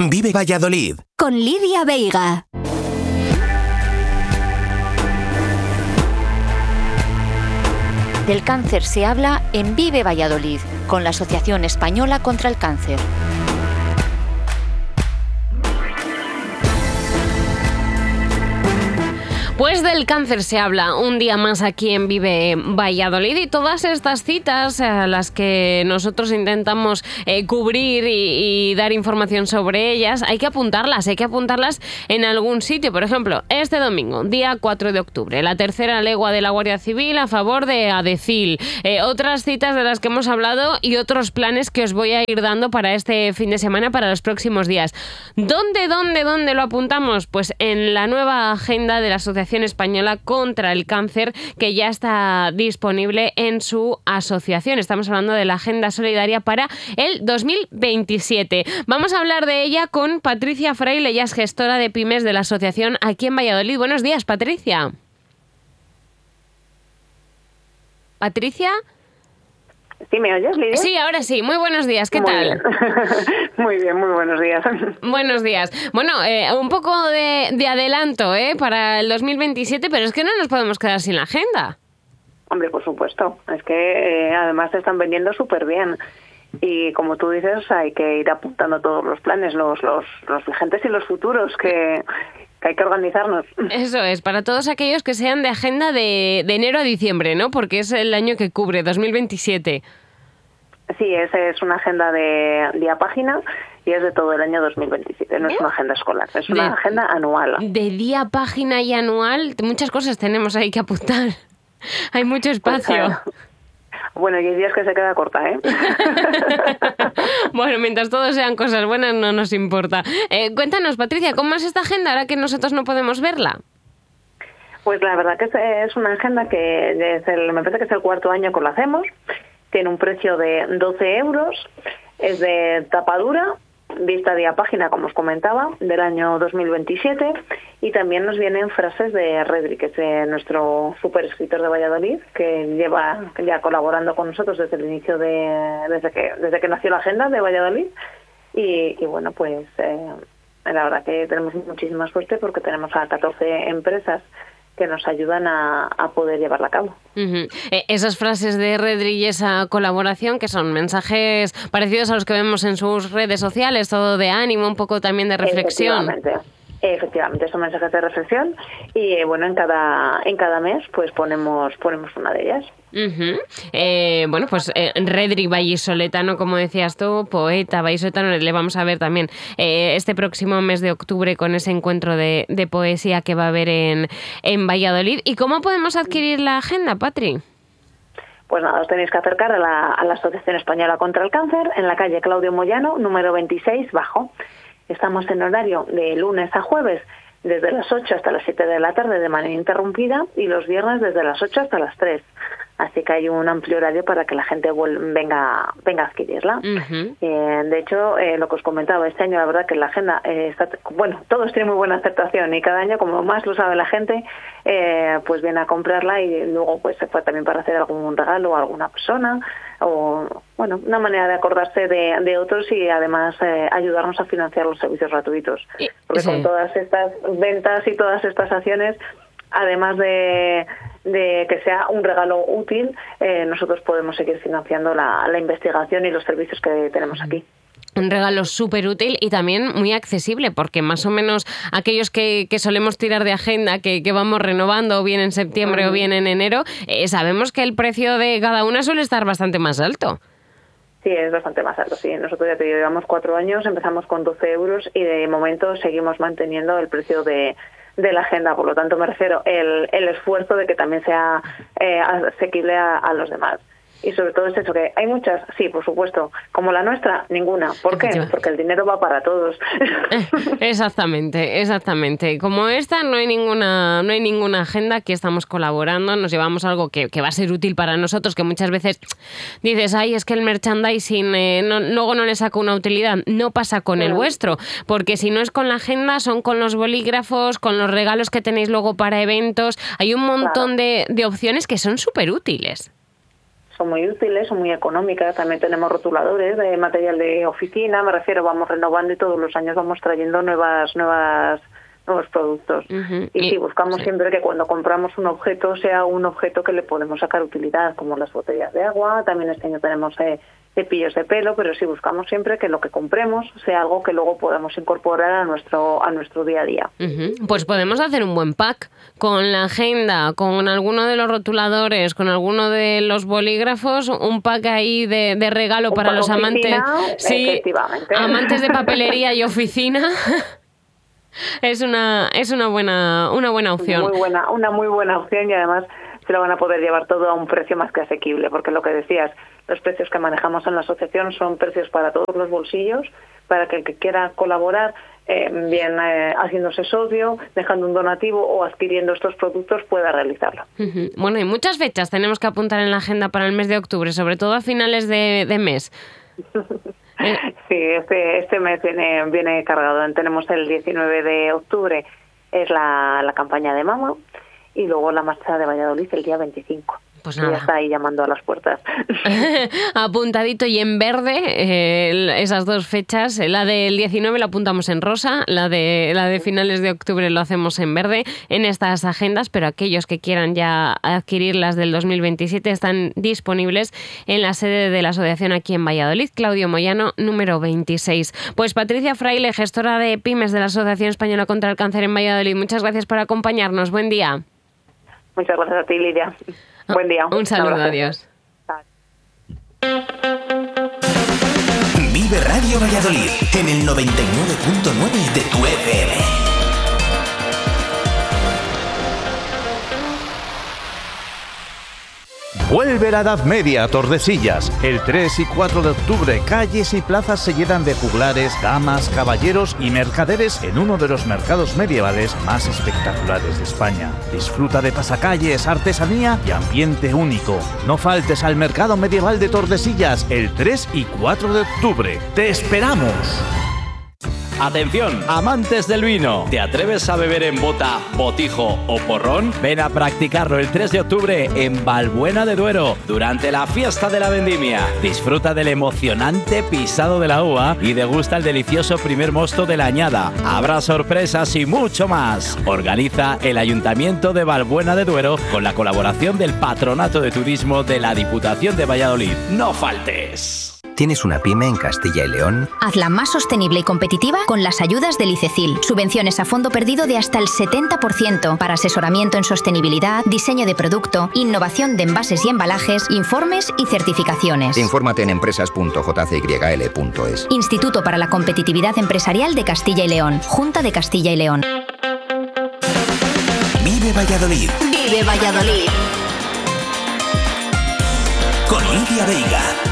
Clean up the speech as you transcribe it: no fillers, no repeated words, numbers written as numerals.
Vive Valladolid. Con Lidia Veiga. Del cáncer se habla en Vive Valladolid, con la Asociación Española contra el Cáncer. Pues del cáncer se habla un día más aquí en Vive Valladolid, y todas estas citas a las que nosotros intentamos cubrir y dar información sobre ellas, hay que apuntarlas en algún sitio. Por ejemplo, este domingo, día 4 de octubre, la tercera legua de la Guardia Civil a favor de Adecil. Otras citas de las que hemos hablado y otros planes que os voy a ir dando para este fin de semana, para los próximos días. ¿Dónde lo apuntamos? Pues en la nueva agenda de la Asociación Española contra el Cáncer, que ya está disponible en su asociación. Estamos hablando de la Agenda Solidaria para el 2027. Vamos a hablar de ella con Patricia Fraile, ella es gestora de pymes de la asociación aquí en Valladolid. Buenos días, Patricia. ¿Patricia? ¿Sí me oyes, Lidia? Sí, ahora sí. Muy buenos días. ¿Qué tal? Muy bien, muy buenos días. Buenos días. Bueno, un poco de adelanto para el 2027, pero es que no nos podemos quedar sin la agenda. Hombre, por supuesto. Es que además se están vendiendo súper bien. Y como tú dices, hay que ir apuntando todos los planes, los vigentes y los futuros, que hay que organizarnos. Eso es, para todos aquellos que sean de agenda de enero a diciembre, ¿no? Porque es el año que cubre, 2027. Sí, es una agenda de día-página y es de todo el año 2027. No es una agenda escolar, es una agenda anual. De día, página y anual, muchas cosas tenemos ahí que apuntar. Hay mucho espacio. Pues, bueno, y hay días que se queda corta, ¿eh? Bueno, mientras todo sean cosas buenas no nos importa. Cuéntanos, Patricia, ¿cómo es esta agenda ahora que nosotros no podemos verla? Pues la verdad que es una agenda que me parece que es el cuarto año que lo hacemos. Tiene un precio de 12 euros, es de tapa dura, vista día página, como os comentaba, del año 2027, y también nos vienen frases de Redri, que es nuestro super escritor de Valladolid, que lleva ya colaborando con nosotros desde el inicio desde que nació la agenda de Valladolid, y bueno, pues la verdad que tenemos muchísima suerte porque tenemos a 14 empresas que nos ayudan a poder llevarla a cabo. Uh-huh. Esas frases de Redri y esa colaboración, que son mensajes parecidos a los que vemos en sus redes sociales, todo de ánimo, un poco también de reflexión. Efectivamente, son mensajes de reflexión y bueno, en cada mes pues ponemos una de ellas. Uh-huh. Bueno, pues Redri vallisoletano, como decías tú, poeta vallisoletano, le vamos a ver también este próximo mes de octubre con ese encuentro de poesía que va a haber en Valladolid. ¿Y cómo podemos adquirir la agenda, Patri? Pues nada, os tenéis que acercar a la Asociación Española contra el Cáncer en la calle Claudio Moyano, número 26, bajo. Estamos en horario de lunes a jueves desde las 8 hasta las 7 de la tarde de manera interrumpida y los viernes desde las 8 hasta las 3. Así que hay un amplio horario para que la gente venga a adquirirla. Uh-huh. De hecho, lo que os comentaba, este año la verdad que la agenda todos tienen muy buena aceptación y cada año, como más lo sabe la gente, pues viene a comprarla y luego pues se fue también para hacer algún regalo a alguna persona o bueno, una manera de acordarse de otros y además ayudarnos a financiar los servicios gratuitos. Porque con todas estas ventas y todas estas acciones, además de que sea un regalo útil, nosotros podemos seguir financiando la investigación y los servicios que tenemos aquí. Un regalo súper útil y también muy accesible, porque más o menos aquellos que solemos tirar de agenda, que vamos renovando o bien en septiembre o bien en enero, sabemos que el precio de cada una suele estar bastante más alto. Sí, es bastante más alto, sí. Nosotros ya te digo, llevamos 4 años, empezamos con 12 euros y de momento seguimos manteniendo el precio de la agenda. Por lo tanto, me refiero el esfuerzo de que también sea asequible a los demás. Y sobre todo es eso, que hay muchas, sí, por supuesto, como la nuestra, ninguna. ¿Por qué? Porque el dinero va para todos. Exactamente. Como esta, no hay ninguna agenda. Aquí estamos colaborando, nos llevamos algo que va a ser útil para nosotros, que muchas veces dices, ay, es que el merchandising luego no le saco una utilidad. No pasa con el vuestro, porque si no es con la agenda, son con los bolígrafos, con los regalos que tenéis luego para eventos. Hay un montón de opciones que son súper útiles. son muy útiles, son muy económicas. También tenemos rotuladores de material de oficina, me refiero, vamos renovando y todos los años vamos trayendo nuevos productos. Y sí, buscamos siempre que cuando compramos un objeto sea un objeto que le podemos sacar utilidad, como las botellas de agua. También este año tenemos cepillos de pelo, pero sí buscamos siempre que lo que compremos sea algo que luego podamos incorporar a nuestro día a día. Pues podemos hacer un buen pack con la agenda, con alguno de los rotuladores, con alguno de los bolígrafos, un pack ahí de regalo para los amantes. Sí, efectivamente. Amantes de papelería y oficina. Es una buena opción. Una muy buena opción, y además se lo van a poder llevar todo a un precio más que asequible, porque lo que decías, los precios que manejamos en la asociación son precios para todos los bolsillos, para que el que quiera colaborar, bien haciéndose socio, dejando un donativo o adquiriendo estos productos, pueda realizarlo. Bueno, y muchas fechas tenemos que apuntar en la agenda para el mes de octubre, sobre todo a finales de mes. Sí, este mes viene cargado. Tenemos el 19 de octubre, es la campaña de Mama, y luego la marcha de Valladolid el día 25. Pues nada. Ya está ahí llamando a las puertas. Apuntadito y en verde, esas dos fechas. La del 19 la apuntamos en rosa, la de finales de octubre lo hacemos en verde en estas agendas, pero aquellos que quieran ya adquirir las del 2027 están disponibles en la sede de la asociación aquí en Valladolid, Claudio Moyano, número 26. Pues Patricia Fraile, gestora de pymes de la Asociación Española contra el Cáncer en Valladolid, muchas gracias por acompañarnos. Buen día. Muchas gracias a ti, Lidia. Buen día. Un saludo, adiós. Vive Radio Valladolid en el 99.9 de tu FM. Vuelve la Edad Media a Tordesillas. El 3 y 4 de octubre, calles y plazas se llenan de juglares, damas, caballeros y mercaderes en uno de los mercados medievales más espectaculares de España. Disfruta de pasacalles, artesanía y ambiente único. No faltes al mercado medieval de Tordesillas el 3 y 4 de octubre. ¡Te esperamos! Atención, amantes del vino. ¿Te atreves a beber en bota, botijo o porrón? Ven a practicarlo el 3 de octubre en Valbuena de Duero, durante la fiesta de la vendimia. Disfruta del emocionante pisado de la uva y degusta el delicioso primer mosto de la añada. Habrá sorpresas y mucho más. Organiza el Ayuntamiento de Valbuena de Duero con la colaboración del Patronato de Turismo de la Diputación de Valladolid. ¡No faltes! ¿Tienes una pyme en Castilla y León? Hazla más sostenible y competitiva con las ayudas del ICECIL. Subvenciones a fondo perdido de hasta el 70% para asesoramiento en sostenibilidad, diseño de producto, innovación de envases y embalajes, informes y certificaciones. Infórmate en empresas.jcyl.es. Instituto para la Competitividad Empresarial de Castilla y León. Junta de Castilla y León. Vive Valladolid. Vive Valladolid. Con Lidia Veiga.